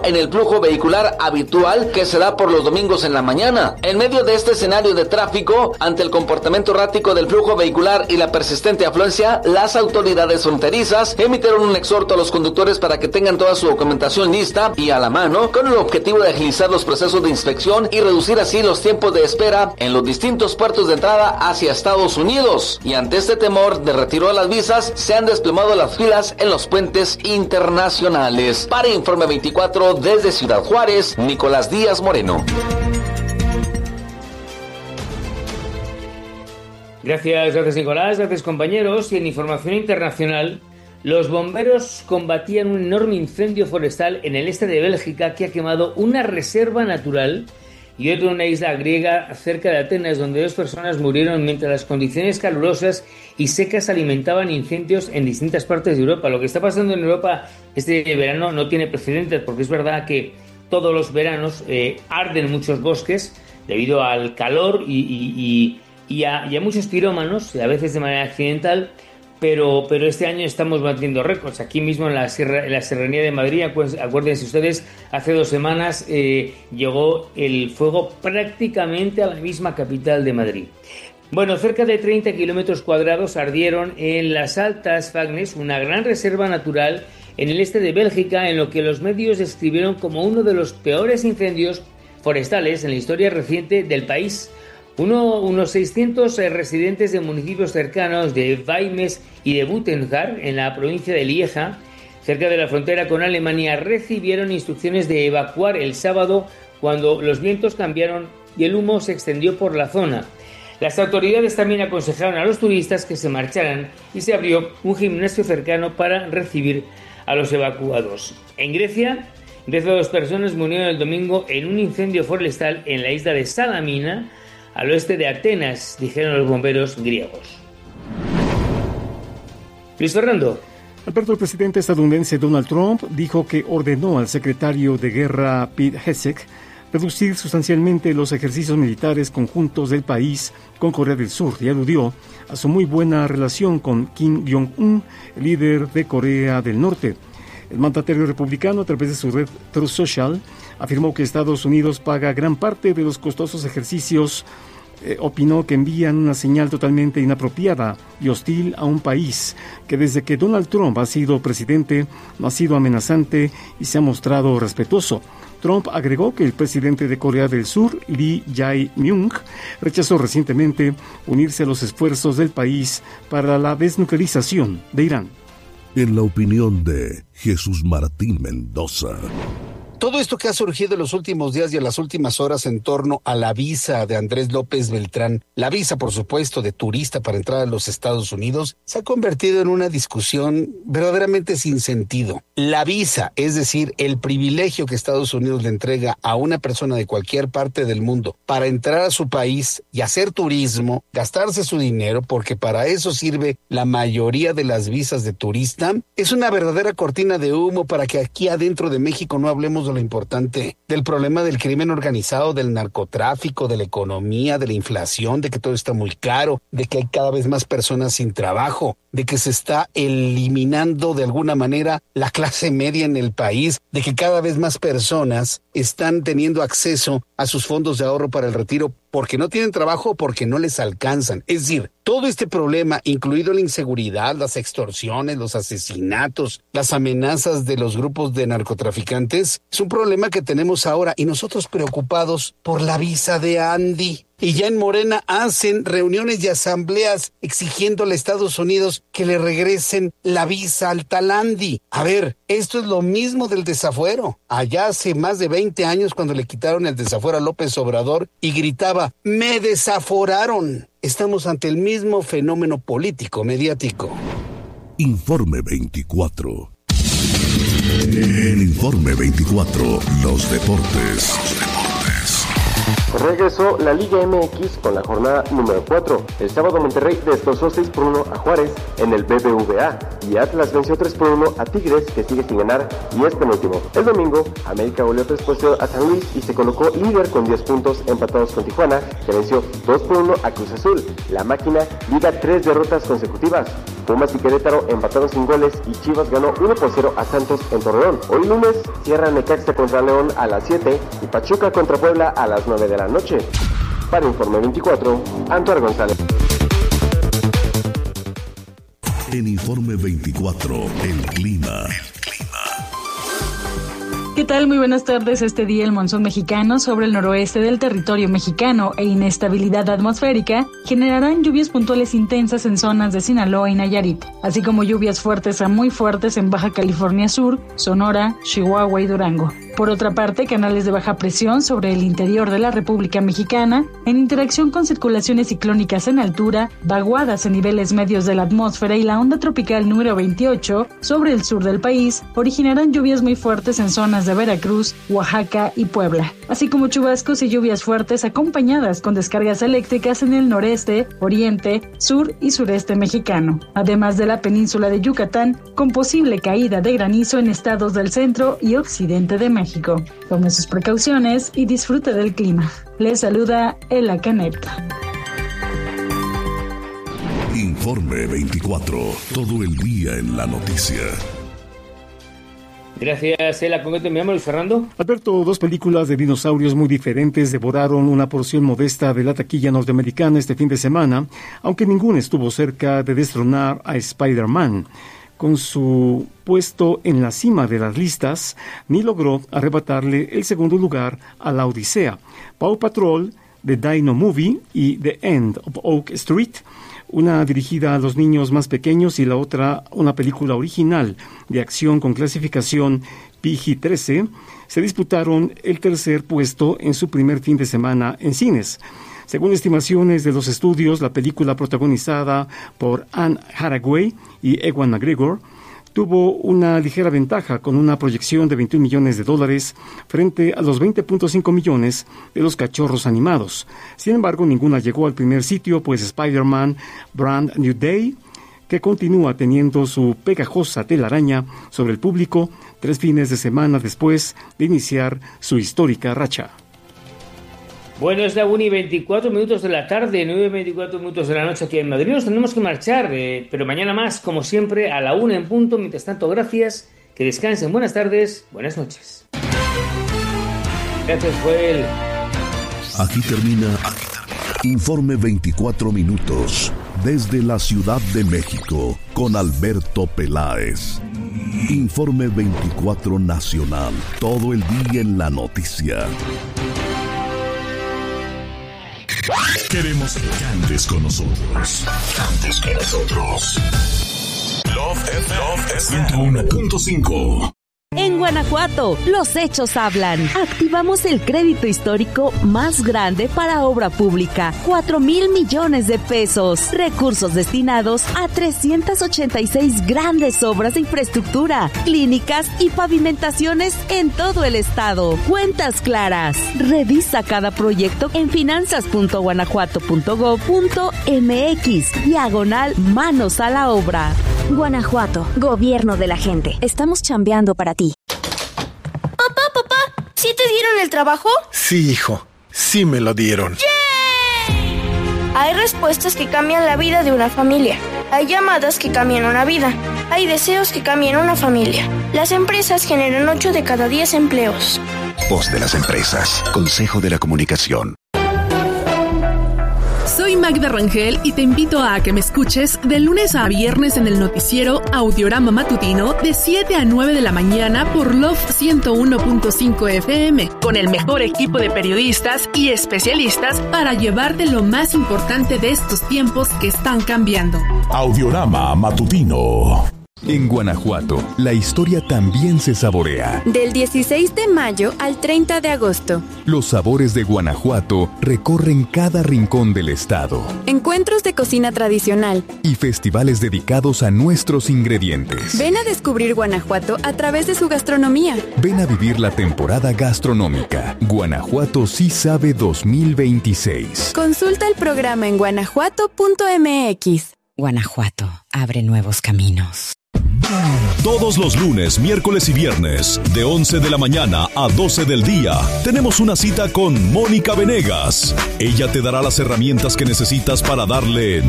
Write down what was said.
en el flujo vehicular habitual que se da por los domingos en la mañana. En medio de este escenario de tráfico, ante el comportamiento errático del flujo vehicular y la persistente afluencia, las autoridades fronterizas emitieron un exhorto a los conductores para que tengan toda su documentación lista y a la mano, con el objetivo de agilizar los procesos de inspección y reducir así los tiempos de espera en los distintos puertos de entrada hacia Estados Unidos. Y ante este temor de retiro de las visas, se han desplomado las filas en los puentes internacionales. Para Informe 24 desde Ciudad Juárez, Nicolás Díaz Moreno. Gracias Nicolás, gracias compañeros. Y en información internacional, los bomberos combatían un enorme incendio forestal en el este de Bélgica que ha quemado una reserva natural y otro en una isla griega cerca de Atenas, donde 2 personas murieron mientras las condiciones calurosas y secas alimentaban incendios en distintas partes de Europa. Lo que está pasando en Europa este verano no tiene precedentes, porque es verdad que todos los veranos arden muchos bosques debido al calor y a muchos pirómanos, a veces de manera accidental, pero este año estamos batiendo récords. Aquí mismo en la Serranía de Madrid, acuérdense ustedes, hace 2 semanas llegó el fuego prácticamente a la misma capital de Madrid. Bueno, cerca de 30 kilómetros cuadrados ardieron en las Altas Fagnes, una gran reserva natural en el este de Bélgica, en lo que los medios describieron como uno de los peores incendios forestales en la historia reciente del país. Unos 600 residentes de municipios cercanos de Weimers y de Butengar, en la provincia de Lieja, cerca de la frontera con Alemania, recibieron instrucciones de evacuar el sábado cuando los vientos cambiaron y el humo se extendió por la zona. Las autoridades también aconsejaron a los turistas que se marcharan y se abrió un gimnasio cercano para recibir a los evacuados. En Grecia, 2 personas murieron el domingo en un incendio forestal en la isla de Salamina, al oeste de Atenas, dijeron los bomberos griegos. Luis Fernando. Alberto, el presidente estadounidense Donald Trump dijo que ordenó al secretario de Guerra Pete Hegseth reducir sustancialmente los ejercicios militares conjuntos del país con Corea del Sur y aludió a su muy buena relación con Kim Jong-un, el líder de Corea del Norte. El mandatario republicano, a través de su red Truth Social, afirmó que Estados Unidos paga gran parte de los costosos ejercicios. Opinó que envían una señal totalmente inapropiada y hostil a un país que desde que Donald Trump ha sido presidente no ha sido amenazante y se ha mostrado respetuoso. Trump agregó que el presidente de Corea del Sur, Lee Jae-myung, rechazó recientemente unirse a los esfuerzos del país para la desnuclearización de Irán. En la opinión de Jesús Martín Mendoza. Todo esto que ha surgido en los últimos días y en las últimas horas en torno a la visa de Andrés López Beltrán, la visa, por supuesto, de turista para entrar a los Estados Unidos, se ha convertido en una discusión verdaderamente sin sentido. La visa, es decir, el privilegio que Estados Unidos le entrega a una persona de cualquier parte del mundo para entrar a su país y hacer turismo, gastarse su dinero, porque para eso sirve la mayoría de las visas de turista, es una verdadera cortina de humo para que aquí adentro de México no hablemos de lo importante, del problema del crimen organizado, del narcotráfico, de la economía, de la inflación, de que todo está muy caro, de que hay cada vez más personas sin trabajo, de que se está eliminando de alguna manera la clase media en el país, de que cada vez más personas están teniendo acceso a sus fondos de ahorro para el retiro porque no tienen trabajo o porque no les alcanzan. Es decir, todo este problema, incluido la inseguridad, las extorsiones, los asesinatos, las amenazas de los grupos de narcotraficantes, es un problema que tenemos ahora y nosotros preocupados por la visa de Andy. Y ya en Morena hacen reuniones y asambleas exigiéndole a Estados Unidos que le regresen la visa al tal Andy. A ver, esto es lo mismo del desafuero. Allá hace más de 20 años cuando le quitaron el desafuero a López Obrador y gritaba, ¡me desaforaron! Estamos ante el mismo fenómeno político, mediático. Informe 24. En Informe 24, los deportes. Regresó la Liga MX con la jornada número 4. El sábado Monterrey destrozó 6-1 a Juárez en el BBVA y Atlas venció 3-1 a Tigres, que sigue sin ganar y es penúltimo. El domingo, América goleó 3-0 a San Luis y se colocó líder con 10 puntos empatados con Tijuana, que venció 2-1 a Cruz Azul. La máquina liga 3 derrotas consecutivas. Pumas y Querétaro empataron sin goles y Chivas ganó 1-0 a Santos en Torreón. Hoy lunes cierra Necaxa contra León a las 7 y Pachuca contra Puebla a las 9 de la noche. Para Informe 24, Antonio González. En Informe 24, el clima. ¿Qué tal? Muy buenas tardes. Este día el monzón mexicano sobre el noroeste del territorio mexicano e inestabilidad atmosférica generarán lluvias puntuales intensas en zonas de Sinaloa y Nayarit, así como lluvias fuertes a muy fuertes en Baja California Sur, Sonora, Chihuahua y Durango. Por otra parte, canales de baja presión sobre el interior de la República Mexicana, en interacción con circulaciones ciclónicas en altura, vaguadas en niveles medios de la atmósfera y la onda tropical número 28 sobre el sur del país, originarán lluvias muy fuertes en zonas de Veracruz, Oaxaca y Puebla, así como chubascos y lluvias fuertes acompañadas con descargas eléctricas en el noreste, oriente, sur y sureste mexicano, además de la península de Yucatán, con posible caída de granizo en estados del centro y occidente de México. Tome sus precauciones y disfrute del clima. Les saluda Ela Canet. Informe 24, todo el día en la noticia. Gracias, Ela. ¿Con qué te enviamos, Luis Fernando? Alberto, 2 películas de dinosaurios muy diferentes devoraron una porción modesta de la taquilla norteamericana este fin de semana, aunque ninguna estuvo cerca de destronar a Spider-Man. Con su puesto en la cima de las listas, ni logró arrebatarle el segundo lugar a La Odisea, Paw Patrol, The Dino Movie y The End of Oak Street, una dirigida a los niños más pequeños y la otra una película original de acción con clasificación PG-13, se disputaron el tercer puesto en su primer fin de semana en cines. Según estimaciones de los estudios, la película protagonizada por Anne Hathaway y Ewan McGregor tuvo una ligera ventaja con una proyección de $21 millones frente a los 20.5 millones de los cachorros animados. Sin embargo, ninguna llegó al primer sitio, pues Spider-Man Brand New Day, que continúa teniendo su pegajosa telaraña sobre el público 3 fines de semana después de iniciar su histórica racha. Bueno, es la 1:24 de la tarde, 9:24 de la noche aquí en Madrid. Nos tenemos que marchar, pero mañana más, como siempre, a la 1 en punto. Mientras tanto, gracias, que descansen. Buenas tardes, buenas noches. Gracias, Joel. Aquí termina Informe 24 minutos desde la Ciudad de México con Alberto Peláez. Informe 24 Nacional, todo el día en la noticia. Queremos que cantes con nosotros. Cantes con nosotros. Love FM 101.5. En Guanajuato, los hechos hablan. Activamos el crédito histórico más grande para obra pública, 4,000 millones de pesos. Recursos destinados a 386 grandes obras de infraestructura, clínicas y pavimentaciones en todo el estado. Cuentas claras. Revisa cada proyecto en finanzas.guanajuato.gov.mx/manos a la obra. Guanajuato, gobierno de la gente. Estamos chambeando para ti. Papá, ¿sí te dieron el trabajo? Sí, hijo, sí me lo dieron. ¡Yay! Hay respuestas que cambian la vida de una familia. Hay llamadas que cambian una vida. Hay deseos que cambian una familia. Las empresas generan 8 de cada 10 empleos. Voz de las empresas. Consejo de la Comunicación. Soy Magda Rangel y te invito a que me escuches de lunes a viernes en el noticiero Audiorama Matutino de 7 a 9 de la mañana por Love 101.5 FM, con el mejor equipo de periodistas y especialistas para llevarte lo más importante de estos tiempos que están cambiando. Audiorama Matutino. En Guanajuato, la historia también se saborea. Del 16 de mayo al 30 de agosto. Los sabores de Guanajuato recorren cada rincón del estado. Encuentros de cocina tradicional. Y festivales dedicados a nuestros ingredientes. Ven a descubrir Guanajuato a través de su gastronomía. Ven a vivir la temporada gastronómica. Guanajuato sí sabe 2026. Consulta el programa en guanajuato.mx. Guanajuato abre nuevos caminos. Todos los lunes, miércoles y viernes, de 11 de la mañana a 12 del día, tenemos una cita con Mónica Venegas. Ella te dará las herramientas que necesitas para darle